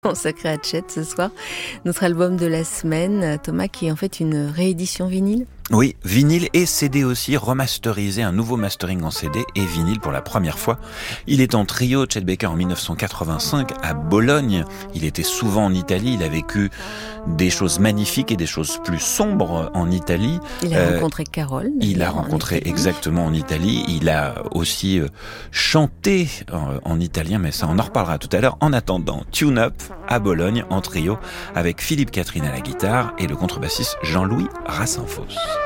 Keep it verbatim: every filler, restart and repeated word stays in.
Consacré à Chet ce soir, notre album de la semaine, Thomas, qui est en fait une réédition vinyle. Oui, vinyle et C D aussi, remasterisé, un nouveau mastering en C D et vinyle pour la première fois. Il est en trio, Chet Baker, en dix-neuf cent quatre-vingt-cinq à Bologne. Il était souvent en Italie, il a vécu des choses magnifiques et des choses plus sombres en Italie. Il a euh, rencontré Carole. Il a rencontré en exactement en Italie. Il a aussi euh, chanté en, en italien, mais ça on en reparlera tout à l'heure. En attendant, Tune Up à Bologne en trio avec Philippe Catherine à la guitare et le contrebassiste Jean-Louis Rassenfoss.